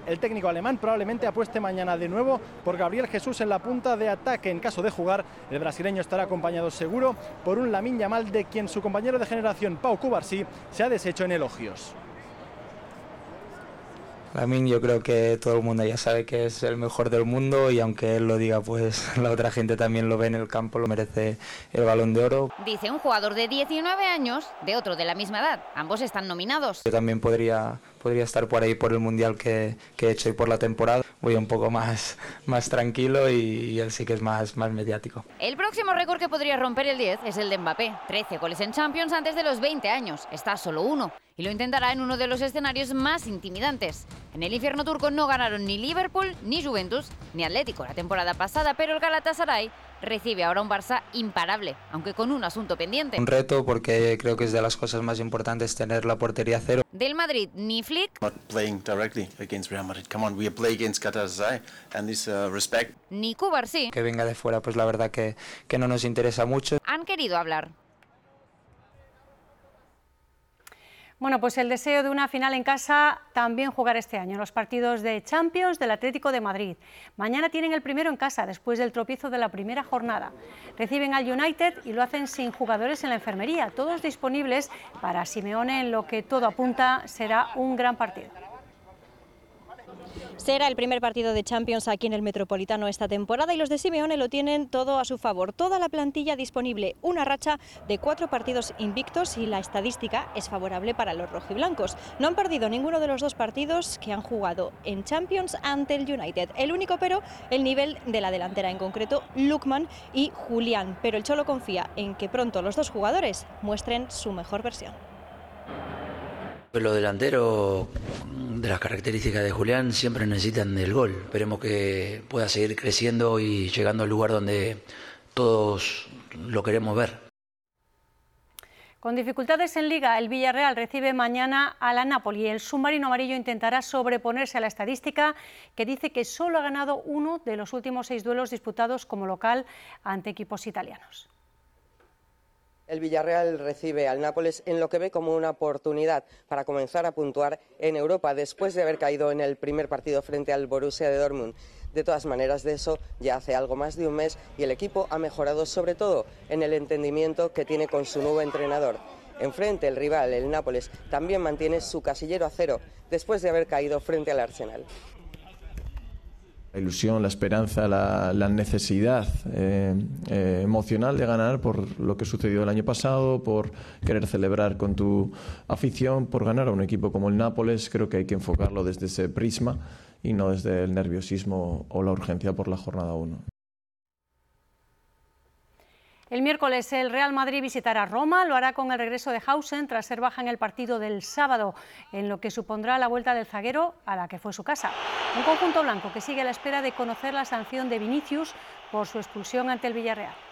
el técnico alemán probablemente apueste mañana de nuevo por Gabriel Jesús en la punta de ataque. En caso de jugar, el brasileño estará acompañado seguro por un Lamine Yamal, de quien su compañero de generación Pau Cubarsí se ha deshecho en elogios. Lamine, yo creo que todo el mundo ya sabe que es el mejor del mundo, y aunque él lo diga, pues la otra gente también lo ve en el campo, lo merece el Balón de Oro. Dice un jugador de 19 años de otro de la misma edad. Ambos están nominados. Yo también podría estar por ahí por el Mundial que he hecho y por la temporada. Voy un poco más tranquilo y él sí que es más mediático. El próximo récord que podría romper el 10 es el de Mbappé. 13 goles en Champions antes de los 20 años. Está solo uno y lo intentará en uno de los escenarios más intimidantes. En el infierno turco no ganaron ni Liverpool, ni Juventus, ni Atlético la temporada pasada, pero el Galatasaray recibe ahora un Barça imparable, aunque con un asunto pendiente. Un reto, porque creo que es de las cosas más importantes tener la portería cero. Del Madrid, ni Flick, ni Cubarsí, que venga de fuera, pues la verdad que no nos interesa mucho. han querido hablar. Bueno, pues el deseo de una final en casa también jugar este año, los partidos de Champions del Atlético de Madrid. Mañana tienen el primero en casa, después del tropiezo de la primera jornada. Reciben al United y lo hacen sin jugadores en la enfermería, todos disponibles para Simeone, en lo que todo apunta será un gran partido. Será el primer partido de Champions aquí en el Metropolitano esta temporada y los de Simeone lo tienen todo a su favor. Toda la plantilla disponible, una racha de 4 partidos invictos y la estadística es favorable para los rojiblancos. No han perdido ninguno de los 2 partidos que han jugado en Champions ante el United. El único pero, el nivel de la delantera, en concreto Lookman y Julián. Pero el Cholo confía en que pronto los 2 jugadores muestren su mejor versión. Los delanteros, de las características de Julián, siempre necesitan del gol. Esperemos que pueda seguir creciendo y llegando al lugar donde todos lo queremos ver. Con dificultades en Liga, el Villarreal recibe mañana a la Napoli. El submarino amarillo intentará sobreponerse a la estadística que dice que solo ha ganado uno de los últimos 6 duelos disputados como local ante equipos italianos. El Villarreal recibe al Nápoles en lo que ve como una oportunidad para comenzar a puntuar en Europa después de haber caído en el primer partido frente al Borussia de Dortmund. De todas maneras, de eso ya hace algo más de un mes y el equipo ha mejorado sobre todo en el entendimiento que tiene con su nuevo entrenador. Enfrente, el rival, el Nápoles, también mantiene su casillero a 0 después de haber caído frente al Arsenal. La ilusión, la esperanza, la necesidad emocional de ganar por lo que sucedió el año pasado, por querer celebrar con tu afición, por ganar a un equipo como el Nápoles. Creo que hay que enfocarlo desde ese prisma y no desde el nerviosismo o la urgencia por la jornada 1. El miércoles el Real Madrid visitará Roma, lo hará con el regreso de Hausen tras ser baja en el partido del sábado, en lo que supondrá la vuelta del zaguero a la que fue su casa. Un conjunto blanco que sigue a la espera de conocer la sanción de Vinicius por su expulsión ante el Villarreal.